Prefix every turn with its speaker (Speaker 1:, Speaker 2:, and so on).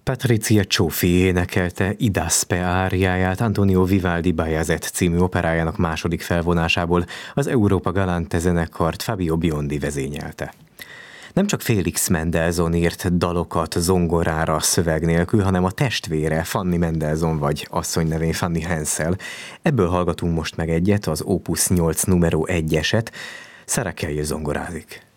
Speaker 1: Patrizia Cioffi énekelte Idaspe áriáját Antonio Vivaldi Bajazet című operájának második felvonásából, az Europa Galante zenekart Fabio Biondi vezényelte. Nem csak Félix Mendelssohn írt dalokat zongorára szöveg nélkül, hanem a testvére Fanny Mendelssohn vagy asszony nevén Fanny Hensel. Ebből hallgatunk most meg egyet, az Opus 8 numero 1-eset, Sarah Kay zongorázik.